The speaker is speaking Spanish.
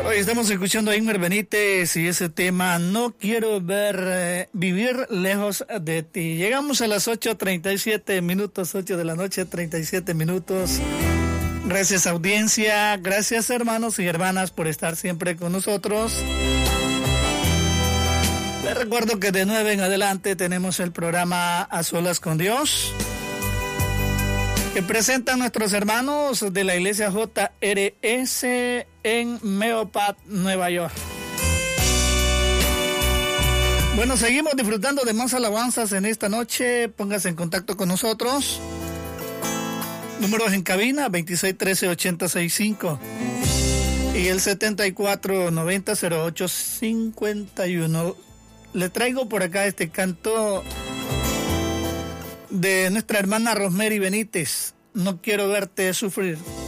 Hoy estamos escuchando a Ingmer Benítez y ese tema No quiero ver vivir lejos de ti. Llegamos a las 8:37 minutos, 8 de la noche, 37 minutos. Gracias audiencia, gracias hermanos y hermanas por estar siempre con nosotros. Les recuerdo que de 9 en adelante tenemos el programa A Solas con Dios, que presentan nuestros hermanos de la iglesia JRS en Meopat, Nueva York. Bueno, seguimos disfrutando de más alabanzas en esta noche. Póngase en contacto con nosotros. Números en cabina 2613-8065 y el 7490-0851. Le traigo por acá este canto de nuestra hermana Rosemary Benítez, No quiero verte sufrir.